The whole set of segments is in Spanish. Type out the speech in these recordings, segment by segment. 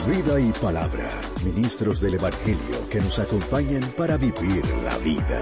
Vida y palabra, ministros del Evangelio que nos acompañan para vivir la vida.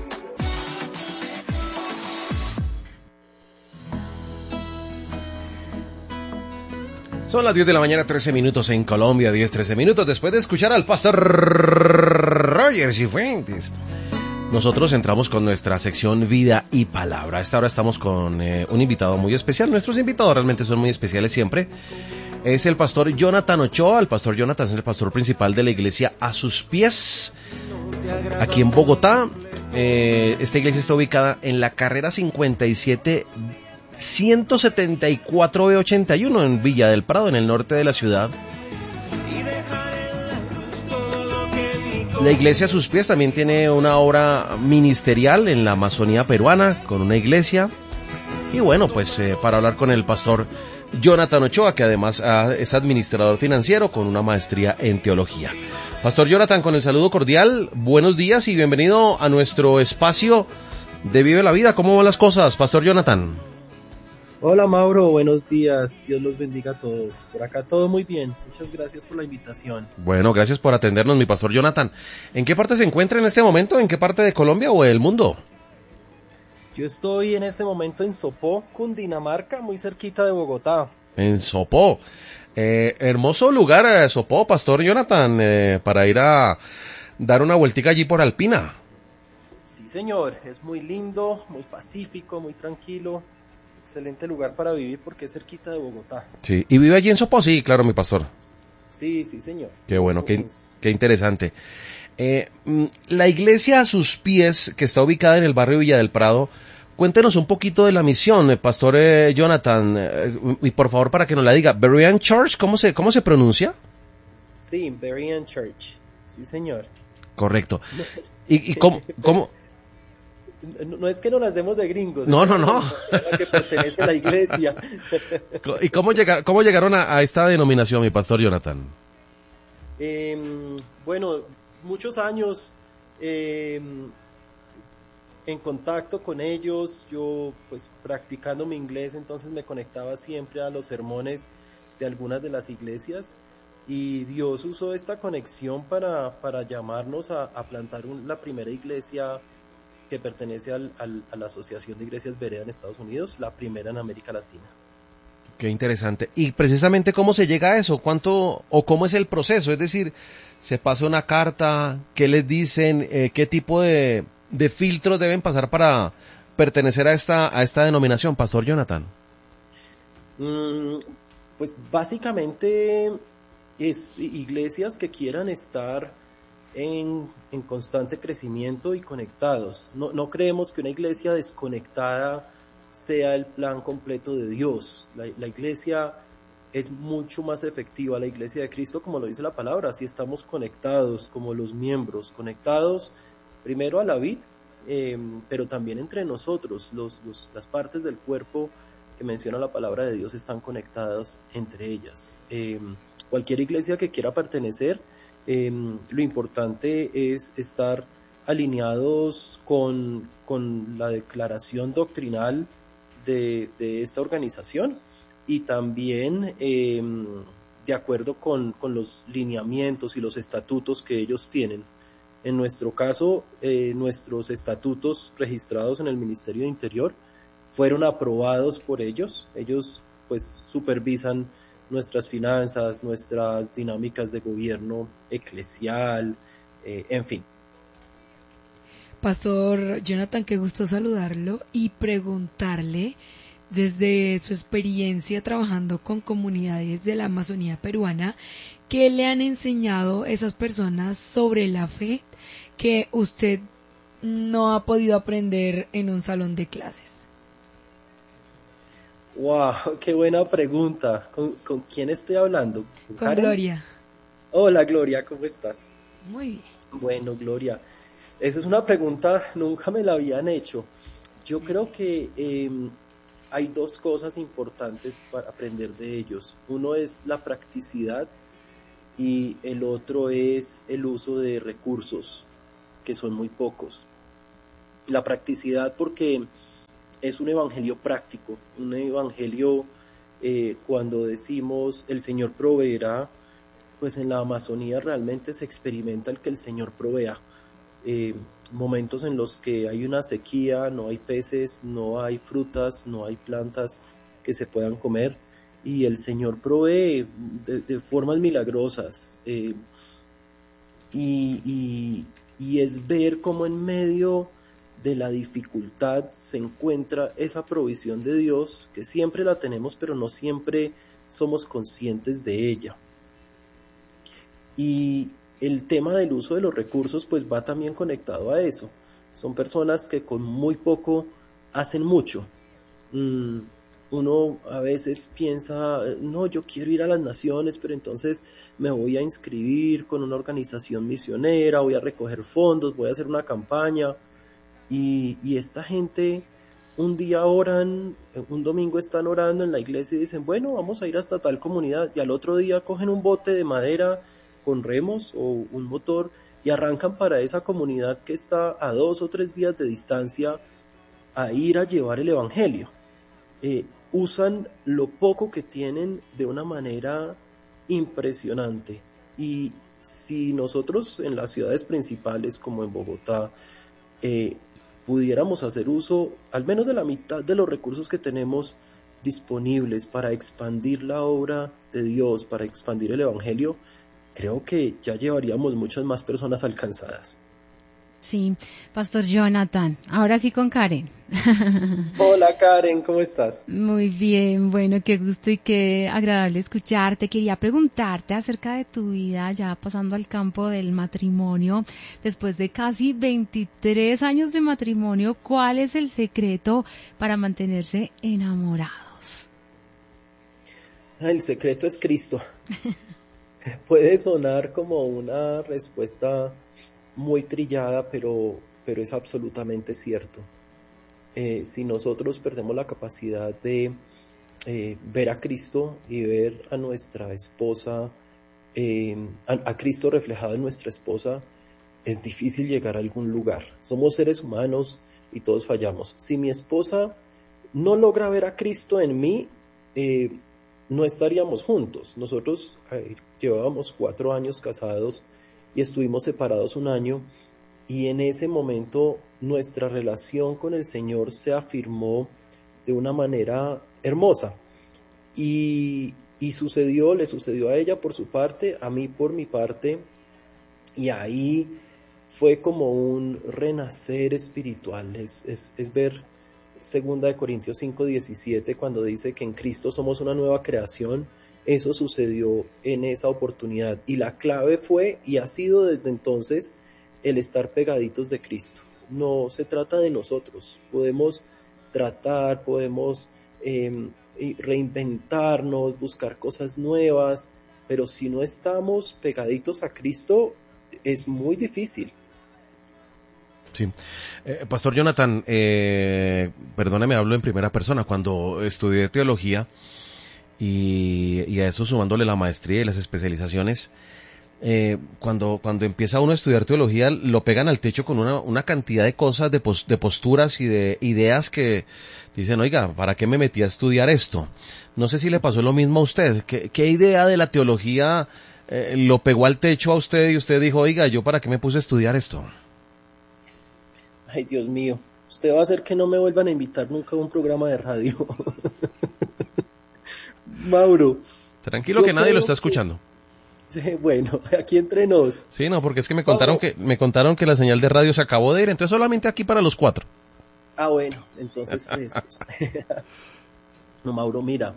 Son las 10 de la mañana, 13 minutos en Colombia, 13 minutos después de escuchar al pastor Roger Cifuentes. Nosotros entramos con nuestra sección Vida y Palabra. A esta hora estamos con un invitado muy especial. Nuestros invitados realmente son muy especiales siempre. Es el pastor Jonathan Ochoa. El pastor Jonathan es el pastor principal de la iglesia A Sus Pies, aquí en Bogotá. Esta iglesia está ubicada en la carrera 57 174B81 en Villa del Prado, en el norte de la ciudad. La iglesia A Sus Pies también tiene una obra ministerial en la Amazonía peruana, con una iglesia. Y bueno, pues para hablar con el pastor Jonathan Ochoa, que además es administrador financiero con una maestría en teología. Pastor Jonathan, con el saludo cordial, buenos días y bienvenido a nuestro espacio de Vive la Vida. ¿Cómo van las cosas, pastor Jonathan? Hola Mauro, buenos días, Dios los bendiga a todos. Por acá todo muy bien, muchas gracias por la invitación. Bueno, gracias por atendernos, mi pastor Jonathan. ¿En qué parte se encuentra en este momento? ¿En qué parte de Colombia o del mundo? Yo estoy en este momento en Sopó, Cundinamarca, muy cerquita de Bogotá. En Sopó, hermoso lugar Sopó, pastor Jonathan, para ir a dar una vueltica allí por Alpina. Sí señor, es muy lindo, muy pacífico, muy tranquilo. Excelente lugar para vivir porque es cerquita de Bogotá. Sí, ¿y vive allí en Sopó? Sí, claro, mi pastor. Sí, señor. Qué bueno, qué interesante. La iglesia A Sus Pies, que está ubicada en el barrio Villa del Prado, cuéntenos un poquito de la misión, pastor Jonathan, y por favor para que nos la diga. Berean Church, ¿cómo se pronuncia? Sí, Berean Church, sí señor. Correcto. ¿Y cómo? No es que no las demos de gringos. No. Que pertenece a la iglesia. ¿Y cómo llegaron a esta denominación, mi pastor Jonathan? Bueno, muchos años en contacto con ellos, yo pues practicando mi inglés, entonces me conectaba siempre a los sermones de algunas de las iglesias y Dios usó esta conexión para llamarnos a plantar la primera iglesia que pertenece a la Asociación de Iglesias Berea en Estados Unidos, la primera en América Latina. Qué interesante. Y precisamente, ¿cómo se llega a eso? ¿Cómo es el proceso? Es decir, ¿se pasa una carta? ¿Qué les dicen? ¿Qué tipo de filtros deben pasar para pertenecer a esta denominación, pastor Jonathan? Pues básicamente es iglesias que quieran estar en constante crecimiento y conectados. No creemos que una iglesia desconectada sea el plan completo de Dios. La iglesia es mucho más efectiva, la iglesia de Cristo, como lo dice la palabra, si estamos conectados como los miembros, conectados primero a la vid, pero también entre nosotros, las partes del cuerpo que menciona la palabra de Dios están conectadas entre ellas. Cualquier iglesia que quiera pertenecer, lo importante es estar alineados con la declaración doctrinal de esta organización y también de acuerdo con los lineamientos y los estatutos que ellos tienen. En nuestro caso, nuestros estatutos registrados en el Ministerio de Interior fueron aprobados por ellos. Ellos pues supervisan nuestras finanzas, nuestras dinámicas de gobierno eclesial, en fin. Pastor Jonathan, qué gusto saludarlo y preguntarle, desde su experiencia trabajando con comunidades de la Amazonía peruana, ¿qué le han enseñado esas personas sobre la fe que usted no ha podido aprender en un salón de clases? Wow, qué buena pregunta. ¿Con quién estoy hablando? Con Gloria. Hola Gloria, ¿cómo estás? Muy bien. Bueno, Gloria, esa es una pregunta, nunca me la habían hecho. Yo creo que hay dos cosas importantes para aprender de ellos. Uno es la practicidad y el otro es el uso de recursos, que son muy pocos. La practicidad porque es un evangelio práctico, un evangelio cuando decimos el Señor proveerá, pues en la Amazonía realmente se experimenta el que el Señor provea. Momentos en los que hay una sequía, no hay peces, no hay frutas, no hay plantas que se puedan comer, y el Señor provee de formas milagrosas, y es ver cómo en medio de la dificultad se encuentra esa provisión de Dios, que siempre la tenemos, pero no siempre somos conscientes de ella. Y el tema del uso de los recursos pues va también conectado a eso. Son personas que con muy poco hacen mucho. Uno a veces piensa, no, yo quiero ir a las naciones, pero entonces me voy a inscribir con una organización misionera, voy a recoger fondos, voy a hacer una campaña. Y esta gente un día oran, un domingo están orando en la iglesia y dicen, bueno, vamos a ir hasta tal comunidad, y al otro día cogen un bote de madera con remos o un motor y arrancan para esa comunidad que está a 2 o 3 días de distancia a ir a llevar el evangelio. Usan lo poco que tienen de una manera impresionante. Y si nosotros en las ciudades principales como en Bogotá pudiéramos hacer uso al menos de la mitad de los recursos que tenemos disponibles para expandir la obra de Dios, para expandir el evangelio, creo que ya llevaríamos muchas más personas alcanzadas. Sí, Pastor Jonathan, ahora sí con Karen. Hola Karen, ¿cómo estás? Muy bien, bueno, qué gusto y qué agradable escucharte. Quería preguntarte acerca de tu vida, ya pasando al campo del matrimonio. Después de casi 23 años de matrimonio, ¿cuál es el secreto para mantenerse enamorados? El secreto es Cristo. Puede sonar como una respuesta muy trillada, pero es absolutamente cierto. Si nosotros perdemos la capacidad de ver a Cristo y ver a nuestra esposa, a Cristo reflejado en nuestra esposa, es difícil llegar a algún lugar. Somos seres humanos y todos fallamos. Si mi esposa no logra ver a Cristo en mí, no estaríamos juntos. Nosotros llevábamos 4 años casados y estuvimos separados 1 año, y en ese momento nuestra relación con el Señor se afirmó de una manera hermosa, y le sucedió a ella por su parte, a mí por mi parte, y ahí fue como un renacer espiritual. Es ver 2 Corintios 5:17, cuando dice que en Cristo somos una nueva creación. Eso sucedió en esa oportunidad, y la clave fue y ha sido desde entonces el estar pegaditos de Cristo. No se trata de nosotros, podemos tratar, podemos reinventarnos, buscar cosas nuevas, pero si no estamos pegaditos a Cristo es muy difícil. Sí. Pastor Jonathan, perdóneme, hablo en primera persona. Cuando estudié teología y a eso sumándole la maestría y las especializaciones, cuando empieza uno a estudiar teología, lo pegan al techo con una cantidad de cosas, de posturas y de ideas que dicen, oiga, ¿para qué me metí a estudiar esto? No sé si le pasó lo mismo a usted. ¿Qué idea de la teología lo pegó al techo a usted y usted dijo, oiga, ¿yo para qué me puse a estudiar esto? Ay, Dios mío, usted va a hacer que no me vuelvan a invitar nunca a un programa de radio. Mauro. Tranquilo, que nadie lo está escuchando. Sí, bueno, aquí entre nos. Sí, no, porque es que me contaron que la señal de radio se acabó de ir, entonces solamente aquí para los 4. Ah, bueno, entonces frescos. No, Mauro, mira,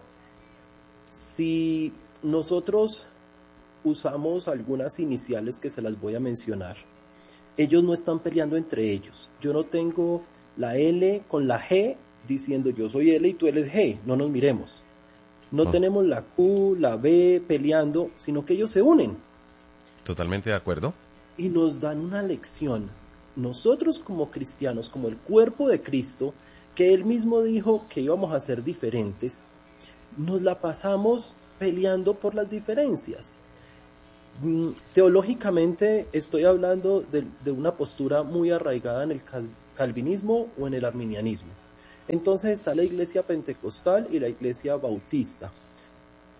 si nosotros usamos algunas iniciales que se las voy a mencionar, ellos no están peleando entre ellos. Yo no tengo la L con la G diciendo yo soy L y tú eres G, no nos miremos. No tenemos la Q, la B peleando, sino que ellos se unen. Totalmente de acuerdo. Y nos dan una lección. Nosotros como cristianos, como el cuerpo de Cristo, que Él mismo dijo que íbamos a ser diferentes, nos la pasamos peleando por las diferencias. Teológicamente estoy hablando de una postura muy arraigada en el calvinismo o en el arminianismo. Entonces está la iglesia pentecostal y la iglesia bautista.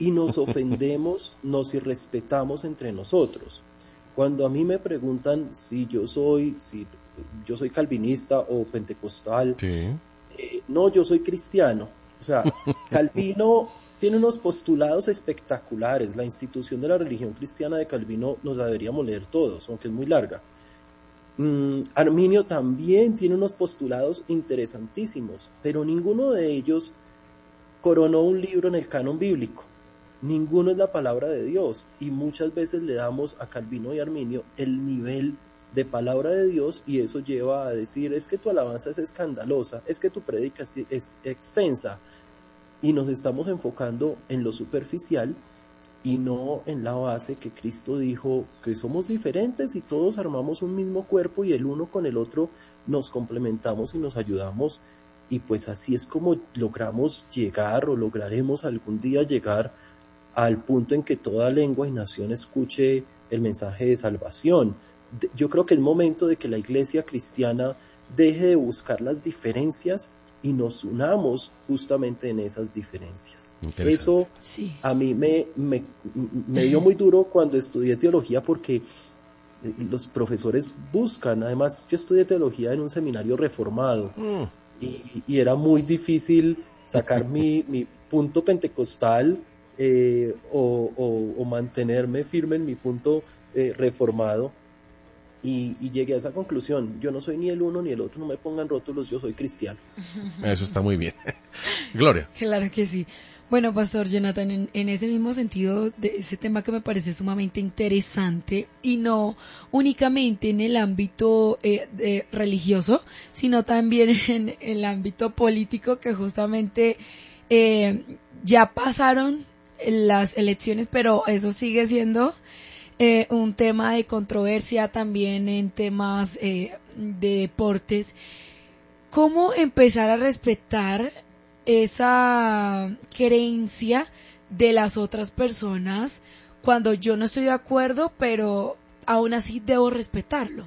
y nos ofendemos, nos irrespetamos entre nosotros. Cuando a mí me preguntan si yo soy calvinista o pentecostal, no, yo soy cristiano. O sea, Calvino tiene unos postulados espectaculares. La institución de la religión cristiana de Calvino nos la deberíamos leer todos, aunque es muy larga. Arminio también tiene unos postulados interesantísimos, pero ninguno de ellos coronó un libro en el canon bíblico. Ninguno es la palabra de Dios, y muchas veces le damos a Calvino y Arminio el nivel de palabra de Dios, y eso lleva a decir, es que tu alabanza es escandalosa, es que tu prédica es extensa, y nos estamos enfocando en lo superficial y no en la base que Cristo dijo, que somos diferentes y todos armamos un mismo cuerpo y el uno con el otro nos complementamos y nos ayudamos, y pues así es como logramos llegar o lograremos algún día llegar al punto en que toda lengua y nación escuche el mensaje de salvación. Yo creo que es momento de que la iglesia cristiana deje de buscar las diferencias y nos unamos justamente en esas diferencias. Eso sí. A mí me dio muy duro cuando estudié teología, porque los profesores buscan, además yo estudié teología en un seminario reformado, y era muy difícil sacar mi punto pentecostal o mantenerme firme en mi punto reformado, y llegué a esa conclusión: yo no soy ni el uno ni el otro, no me pongan rótulos, yo soy cristiano. Eso está muy bien. Gloria. Claro que sí. Bueno, Pastor Jonathan, en ese mismo sentido, de ese tema que me parece sumamente interesante, y no únicamente en el ámbito religioso, sino también en el ámbito político, que justamente ya pasaron las elecciones, pero eso sigue siendo un tema de controversia también en temas de deportes. ¿Cómo empezar a respetar esa creencia de las otras personas cuando yo no estoy de acuerdo, pero aún así debo respetarlo?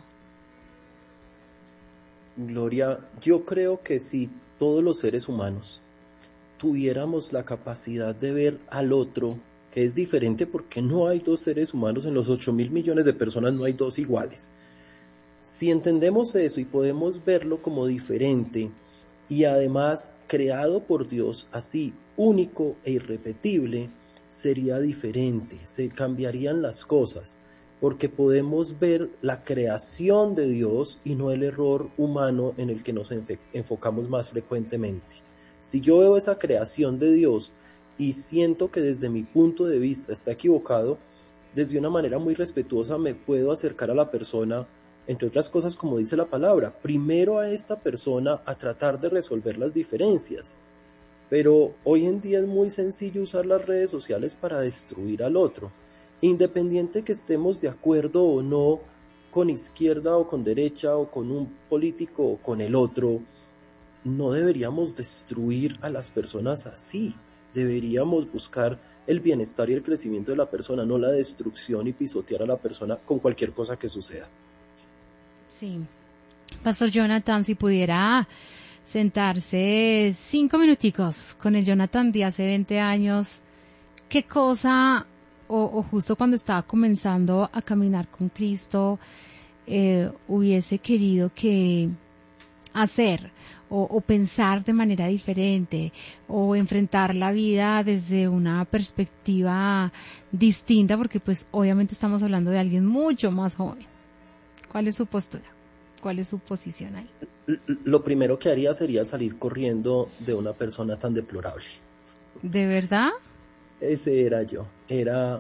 Gloria, yo creo que si todos los seres humanos tuviéramos la capacidad de ver al otro, que es diferente, porque no hay dos seres humanos, en los 8.000 millones de personas no hay dos iguales. Si entendemos eso y podemos verlo como diferente, y además creado por Dios, así único e irrepetible, sería diferente, se cambiarían las cosas, porque podemos ver la creación de Dios y no el error humano en el que nos enfocamos más frecuentemente. Si yo veo esa creación de Dios y siento que desde mi punto de vista está equivocado, desde una manera muy respetuosa me puedo acercar a la persona, entre otras cosas, como dice la palabra, primero a esta persona a tratar de resolver las diferencias. Pero hoy en día es muy sencillo usar las redes sociales para destruir al otro. Independiente que estemos de acuerdo o no con izquierda o con derecha o con un político o con el otro, no deberíamos destruir a las personas así. Deberíamos buscar el bienestar y el crecimiento de la persona, no la destrucción y pisotear a la persona con cualquier cosa que suceda. Sí. Pastor Jonathan, si pudiera sentarse 5 minuticos con el Jonathan de hace 20 años, ¿qué cosa, o justo cuando estaba comenzando a caminar con Cristo, hubiese querido que hacer o pensar de manera diferente, o enfrentar la vida desde una perspectiva distinta, porque pues obviamente estamos hablando de alguien mucho más joven? ¿Cuál es su postura? ¿Cuál es su posición ahí? Lo primero que haría sería salir corriendo de una persona tan deplorable. ¿De verdad? Ese era yo. Era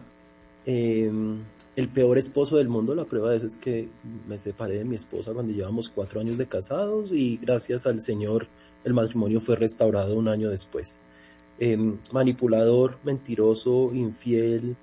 el peor esposo del mundo. La prueba de eso es que me separé de mi esposa cuando llevamos 4 años de casados, y gracias al Señor el matrimonio fue restaurado 1 año después. Manipulador, mentiroso, infiel,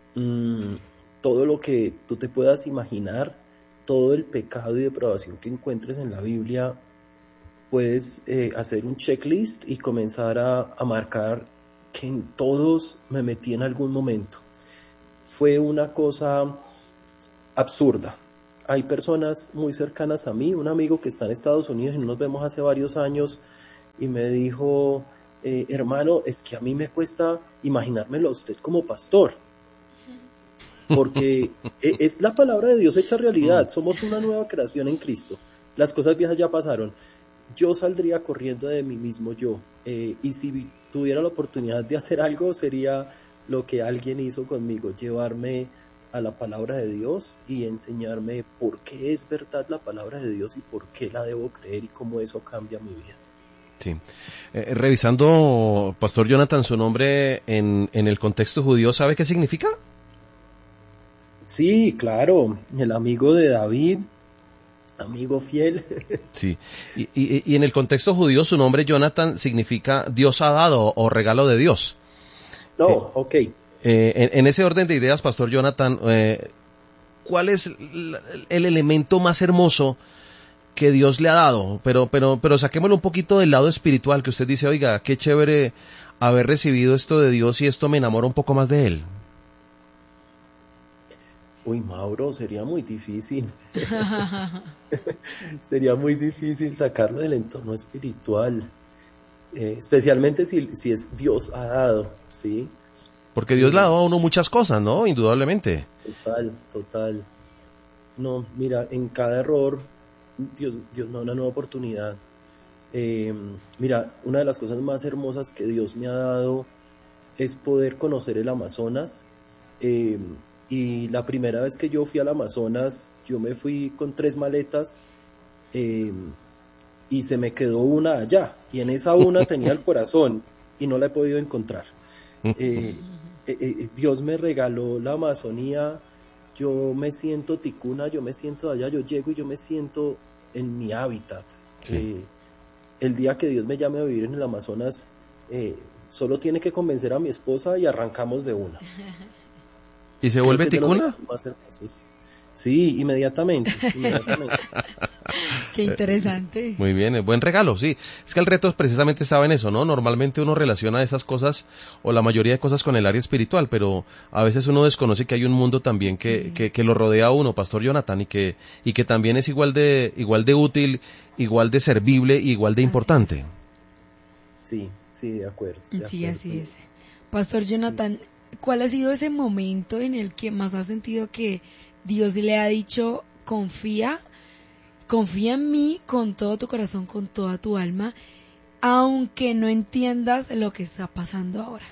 todo lo que tú te puedas imaginar, todo el pecado y depravación que encuentres en la Biblia, puedes hacer un checklist y comenzar a marcar que en todos me metí en algún momento. Fue una cosa absurda. Hay personas muy cercanas a mí, un amigo que está en Estados Unidos y no nos vemos hace varios años, y me dijo: hermano, es que a mí me cuesta imaginármelo a usted como pastor, porque es la palabra de Dios hecha realidad, somos una nueva creación en Cristo, las cosas viejas ya pasaron. Yo saldría corriendo de mí mismo yo, y si tuviera la oportunidad de hacer algo, sería lo que alguien hizo conmigo, llevarme a la palabra de Dios y enseñarme por qué es verdad la palabra de Dios y por qué la debo creer y cómo eso cambia mi vida. Sí. Revisando, Pastor Jonathan, su nombre en el contexto judío, ¿sabe qué significa? Sí, claro, el amigo de David, amigo fiel. Sí, y en el contexto judío su nombre Jonathan significa Dios ha dado o regalo de Dios. No, ok. En ese orden de ideas, Pastor Jonathan, ¿cuál es el elemento más hermoso que Dios le ha dado? Pero saquémoslo un poquito del lado espiritual, que usted dice, oiga, qué chévere haber recibido esto de Dios y esto me enamora un poco más de Él. Uy, Mauro, sería muy difícil. Sería muy difícil sacarlo del entorno espiritual, especialmente si es Dios ha dado, ¿sí? Porque Dios le ha dado a uno muchas cosas, ¿no? Indudablemente. Total. No, mira, en cada error, Dios me da una nueva oportunidad. Mira, una de las cosas más hermosas que Dios me ha dado es poder conocer el Amazonas. Y la primera vez que yo fui al Amazonas, yo me fui con 3 maletas y se me quedó una allá. Y en esa una tenía el corazón y no la he podido encontrar. Dios me regaló la Amazonía, yo me siento ticuna, yo me siento allá, yo llego y yo me siento en mi hábitat. Sí. El día que Dios me llame a vivir en el Amazonas, solo tiene que convencer a mi esposa y arrancamos de una. ¿Y se vuelve ticuna? Sí, inmediatamente. Qué interesante. Muy bien, buen regalo, sí. Es que el reto precisamente estaba en eso, ¿no? Normalmente uno relaciona esas cosas, o la mayoría de cosas, con el área espiritual, pero a veces uno desconoce que hay un mundo también que lo rodea a uno, Pastor Jonathan, y que también es igual de útil, igual de servible y igual de importante. Sí, de acuerdo. Sí, así es. Pastor Jonathan, ¿cuál ha sido ese momento en el que más has sentido que Dios le ha dicho, confía en mí con todo tu corazón, con toda tu alma, aunque no entiendas lo que está pasando ahora?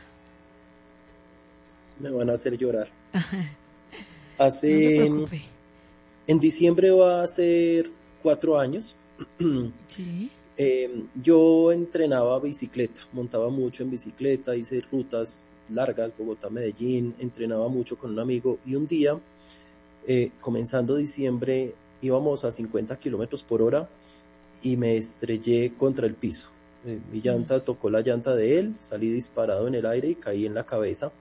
Me van a hacer llorar. No se preocupe. En diciembre va a ser 4 años. Sí. Yo entrenaba bicicleta, montaba mucho en bicicleta, hice rutas largas, Bogotá-Medellín, entrenaba mucho con un amigo y un día, comenzando diciembre, íbamos a 50 kilómetros por hora y me estrellé contra el piso. Mi llanta tocó la llanta de él, salí disparado en el aire y caí en la cabeza.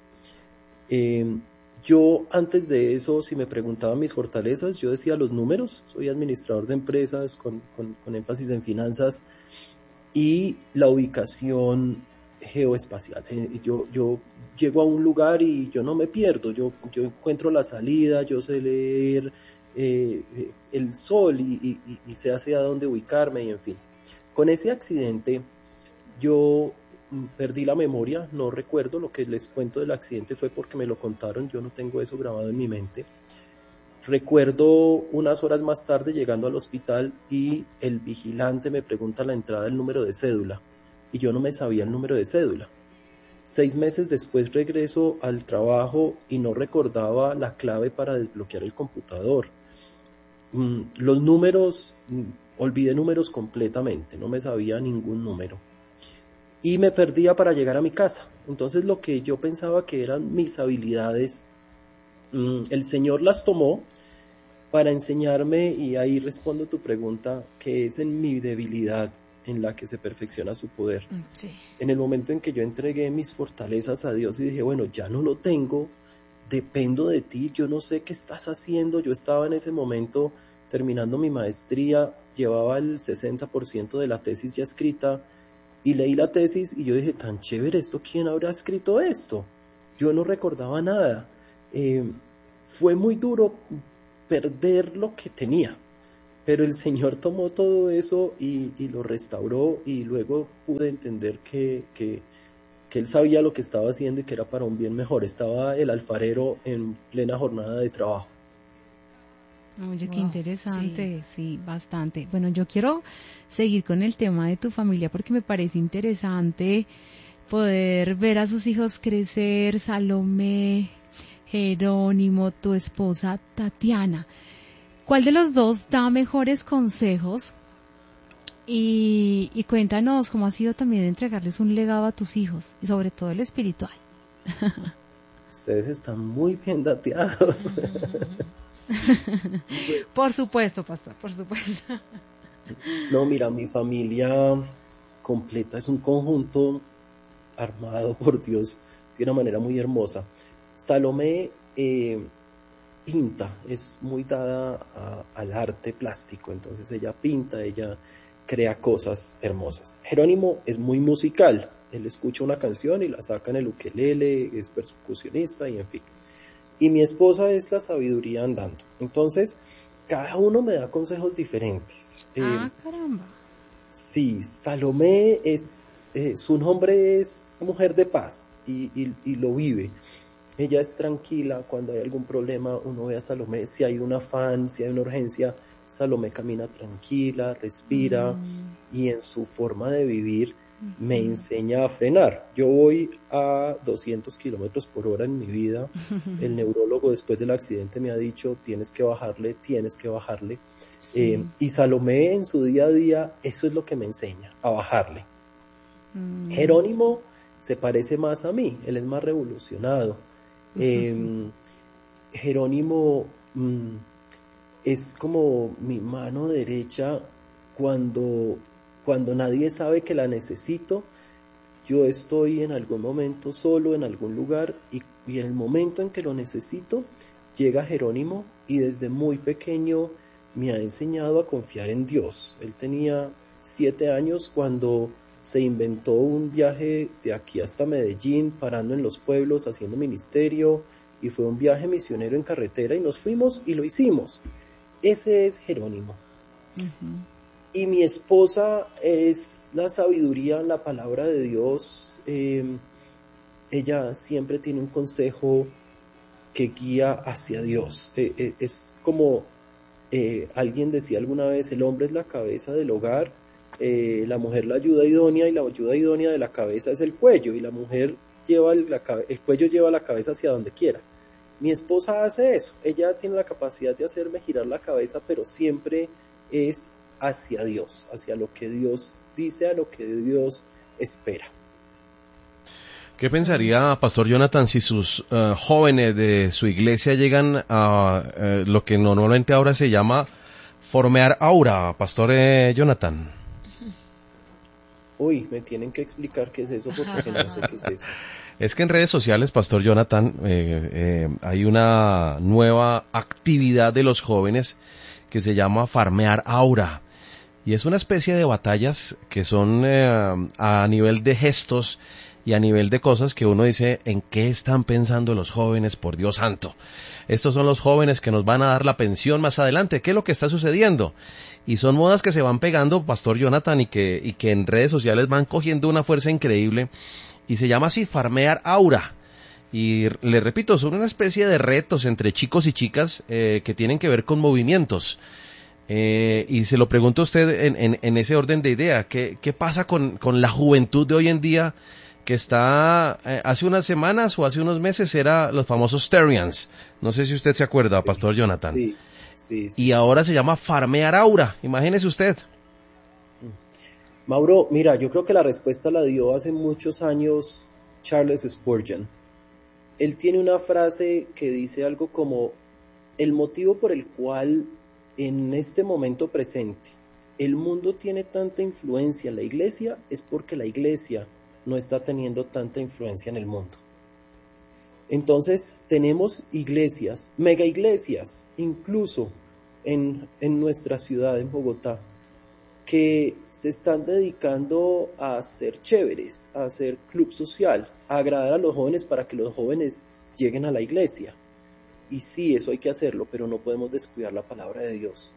Yo antes de eso, si me preguntaban mis fortalezas, yo decía los números, soy administrador de empresas con énfasis en finanzas y la ubicación geoespacial. Yo llego a un lugar y yo no me pierdo, yo encuentro la salida, yo sé leer el sol y sé hacia dónde ubicarme y en fin. Con ese accidente yo perdí la memoria, no recuerdo, lo que les cuento del accidente fue porque me lo contaron, yo no tengo eso grabado en mi mente. Recuerdo unas horas más tarde llegando al hospital y el vigilante me pregunta a la entrada el número de cédula y yo no me sabía el número de cédula. 6 meses después regreso al trabajo y no recordaba la clave para desbloquear el computador. Los números, olvidé números completamente, no me sabía ningún número. Y me perdía para llegar a mi casa. Entonces lo que yo pensaba que eran mis habilidades, el Señor las tomó para enseñarme, y ahí respondo tu pregunta, que es en mi debilidad en la que se perfecciona su poder. Sí. En el momento en que yo entregué mis fortalezas a Dios y dije, bueno, ya no lo tengo, dependo de ti, yo no sé qué estás haciendo. Yo estaba en ese momento terminando mi maestría, llevaba el 60% de la tesis ya escrita, y leí la tesis y yo dije, tan chévere esto, ¿quién habrá escrito esto? Yo no recordaba nada. Fue muy duro perder lo que tenía. Pero el Señor tomó todo eso y lo restauró, y luego pude entender que Él sabía lo que estaba haciendo y que era para un bien mejor. Estaba el alfarero en plena jornada de trabajo. Oye, Wow, qué interesante, sí, bastante. Bueno, yo quiero seguir con el tema de tu familia porque me parece interesante poder ver a sus hijos crecer, Salomé, Jerónimo, tu esposa Tatiana. ¿Cuál de los dos da mejores consejos? Y cuéntanos cómo ha sido también entregarles un legado a tus hijos y sobre todo el espiritual. Ustedes están muy bien dateados. Por supuesto, pastor, por supuesto. No, mira, mi familia completa es un conjunto armado por Dios de una manera muy hermosa. Salomé pinta, es muy dada al arte plástico, entonces ella pinta, ella crea cosas hermosas. Jerónimo es muy musical, él escucha una canción y la saca en el ukelele, es percusionista y en fin. Y mi esposa es la sabiduría andando. Entonces, cada uno me da consejos diferentes. Caramba. Sí, Salomé su nombre es mujer de paz y lo vive. Ella es tranquila, cuando hay algún problema uno ve a Salomé, si hay un afán, si hay una urgencia, Salomé camina tranquila, respira y en su forma de vivir me enseña a frenar. Yo voy a 200 kilómetros por hora en mi vida. El neurólogo después del accidente me ha dicho, tienes que bajarle. Sí. Y Salomé en su día a día, eso es lo que me enseña, a bajarle. Jerónimo se parece más a mí, él es más revolucionado. Jerónimo es como mi mano derecha cuando nadie sabe que la necesito. Yo estoy en algún momento solo en algún lugar y en el momento en que lo necesito llega Jerónimo, y desde muy pequeño me ha enseñado a confiar en Dios. Él tenía 7 años cuando se inventó un viaje de aquí hasta Medellín, parando en los pueblos, haciendo ministerio, y fue un viaje misionero en carretera y nos fuimos y lo hicimos. Ese es Jerónimo. Y mi esposa es la sabiduría, la palabra de Dios. Ella siempre tiene un consejo que guía hacia Dios. Es como alguien decía alguna vez, el hombre es la cabeza del hogar, la mujer la ayuda idónea, y la ayuda idónea de la cabeza es el cuello, y la mujer lleva el cuello lleva la cabeza hacia donde quiera. Mi esposa hace eso, ella tiene la capacidad de hacerme girar la cabeza, pero siempre es hacia Dios, hacia lo que Dios dice, a lo que Dios espera. ¿Qué pensaría, Pastor Jonathan, si sus jóvenes de su iglesia llegan a lo que normalmente ahora se llama formear aura, Pastor Jonathan? Uy, me tienen que explicar qué es eso, porque no sé qué es eso. Es que en redes sociales, Pastor Jonathan, hay una nueva actividad de los jóvenes que se llama farmear aura. Y es una especie de batallas que son a nivel de gestos y a nivel de cosas que uno dice, ¿en qué están pensando los jóvenes, por Dios santo? Estos son los jóvenes que nos van a dar la pensión más adelante. ¿Qué es lo que está sucediendo? Y son modas que se van pegando, Pastor Jonathan, y que en redes sociales van cogiendo una fuerza increíble. Y se llama así, farmear aura. Y le repito, son una especie de retos entre chicos y chicas que tienen que ver con movimientos. Y se lo pregunto a usted en ese orden de idea, ¿qué pasa con la juventud de hoy en día que está, hace unas semanas o hace unos meses era los famosos Terians? No sé si usted se acuerda, Pastor Jonathan. Sí. Y ahora se llama farmear aura, imagínese usted. Mauro, mira, yo creo que la respuesta la dio hace muchos años Charles Spurgeon. Él tiene una frase que dice algo como, el motivo por el cual en este momento presente el mundo tiene tanta influencia en la iglesia es porque la iglesia no está teniendo tanta influencia en el mundo. Entonces tenemos iglesias, mega iglesias, incluso en nuestra ciudad, en Bogotá, que se están dedicando a ser chéveres, a hacer club social, a agradar a los jóvenes para que los jóvenes lleguen a la iglesia. Y sí, eso hay que hacerlo, pero no podemos descuidar la palabra de Dios.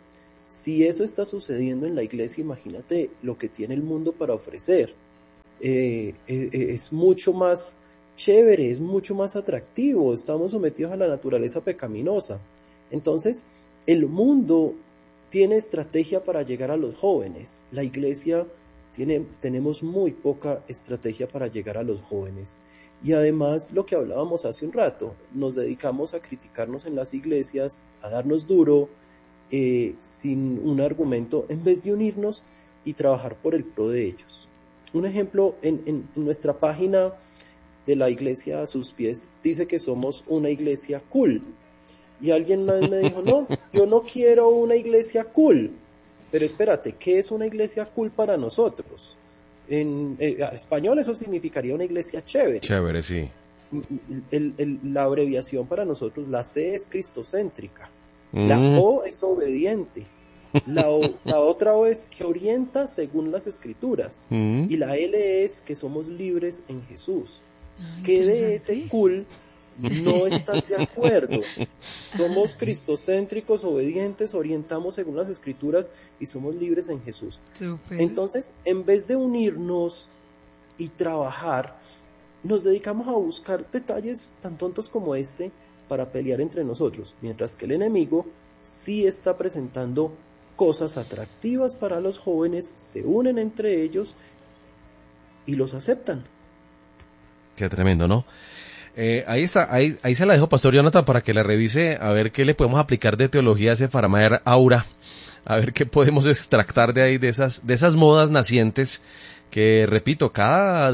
Si eso está sucediendo en la iglesia, imagínate lo que tiene el mundo para ofrecer. Es mucho más chévere, es mucho más atractivo, estamos sometidos a la naturaleza pecaminosa. Entonces, el mundo tiene estrategia para llegar a los jóvenes, la iglesia tenemos muy poca estrategia para llegar a los jóvenes. Y además, lo que hablábamos hace un rato, nos dedicamos a criticarnos en las iglesias, a darnos duro, sin un argumento, en vez de unirnos y trabajar por el pro de ellos. Un ejemplo, en nuestra página de la iglesia a sus pies, dice que somos una iglesia cool. Y alguien una vez me dijo, no, yo no quiero una iglesia cool. Pero espérate, ¿qué es una iglesia cool para nosotros? En español eso significaría una iglesia chévere. Chévere, sí. La abreviación para nosotros, la C es cristocéntrica, la O es obediente, la otra O es que orienta según las escrituras, y la L es que somos libres en Jesús. ¿Qué de ese cool no estás de acuerdo? Somos cristocéntricos, obedientes, orientamos según las escrituras y somos libres en Jesús. Super. Entonces, en vez de unirnos y trabajar, nos dedicamos a buscar detalles tan tontos como este para pelear entre nosotros, mientras que el enemigo sí está presentando cosas atractivas para los jóvenes, se unen entre ellos y los aceptan. Qué tremendo, ¿no? Ahí se la dejo, Pastor Jonathan, para que la revise, a ver qué le podemos aplicar de teología a ese farmaer aura, a ver qué podemos extractar de ahí, de esas modas nacientes, que repito, cada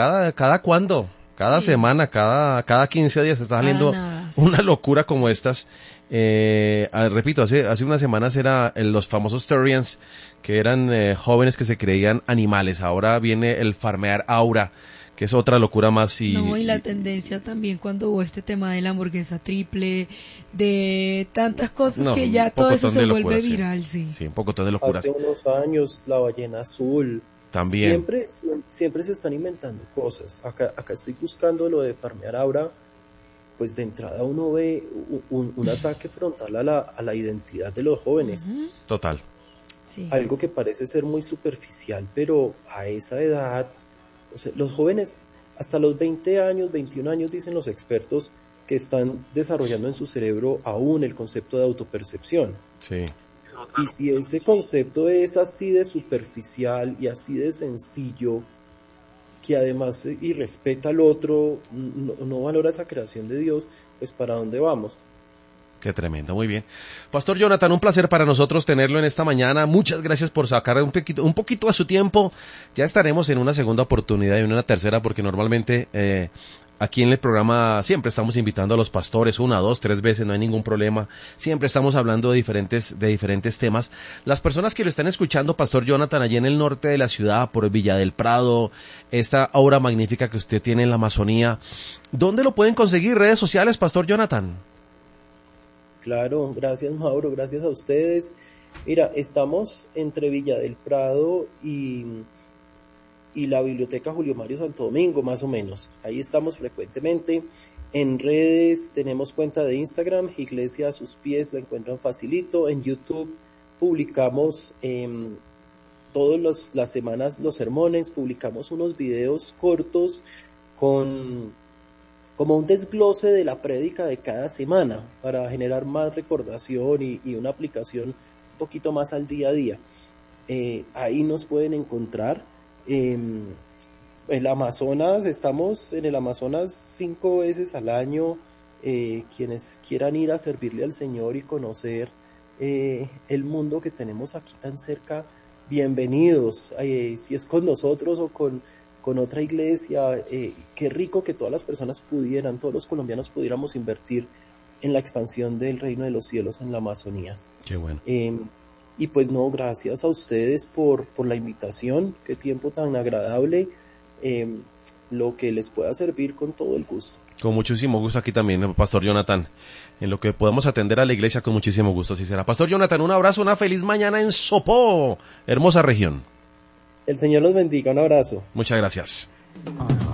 semana, cada 15 días está saliendo una locura como estas. Repito, hace unas semanas era los famosos Terrians, que eran jóvenes que se creían animales. Ahora viene el farmear aura, que es otra locura más. Y la tendencia también cuando hubo este tema de la hamburguesa triple, de tantas cosas que ya todo eso se vuelve viral, sí. Sí, un poco de locura. Hace unos años la ballena azul. También. Siempre se están inventando cosas. Acá estoy buscando lo de farmear aura. Pues de entrada uno ve un ataque frontal a la identidad de los jóvenes. Total. Sí. Algo que parece ser muy superficial, pero a esa edad, o sea, los jóvenes hasta los 20 años, 21 años, dicen los expertos, que están desarrollando en su cerebro aún el concepto de autopercepción. Sí. Y si ese concepto es así de superficial y así de sencillo, que además irrespeta al otro, no valora esa creación de Dios, pues ¿para dónde vamos? Qué tremendo, muy bien. Pastor Jonathan, un placer para nosotros tenerlo en esta mañana. Muchas gracias por sacar un poquito de su tiempo. Ya estaremos en una segunda oportunidad y en una tercera, porque normalmente aquí en el programa siempre estamos invitando a los pastores 1, 2, 3 veces, no hay ningún problema. Siempre estamos hablando de diferentes temas. Las personas que lo están escuchando, Pastor Jonathan, allí en el norte de la ciudad, por Villa del Prado, esta obra magnífica que usted tiene en la Amazonía, ¿dónde lo pueden conseguir? ¿Redes sociales, Pastor Jonathan? Claro, gracias Mauro, gracias a ustedes. Mira, estamos entre Villa del Prado y la Biblioteca Julio Mario Santo Domingo, más o menos. Ahí estamos frecuentemente. En redes tenemos cuenta de Instagram, Iglesia a sus pies, la encuentran facilito. En YouTube publicamos todas las semanas los sermones, publicamos unos videos cortos como un desglose de la prédica de cada semana para generar más recordación y una aplicación un poquito más al día a día. Ahí nos pueden encontrar. El Amazonas, estamos en el Amazonas 5 veces al año. Quienes quieran ir a servirle al Señor y conocer el mundo que tenemos aquí tan cerca, bienvenidos. Si es con nosotros o con otra iglesia, qué rico que todas las personas todos los colombianos pudiéramos invertir en la expansión del reino de los cielos en la Amazonía. Qué bueno. Y pues no, gracias a ustedes por la invitación, qué tiempo tan agradable, lo que les pueda servir con todo el gusto. Con muchísimo gusto aquí también, Pastor Jonathan, en lo que podamos atender a la iglesia con muchísimo gusto, si será. Pastor Jonathan, un abrazo, una feliz mañana en Sopó, hermosa región. El Señor los bendiga, un abrazo. Muchas gracias.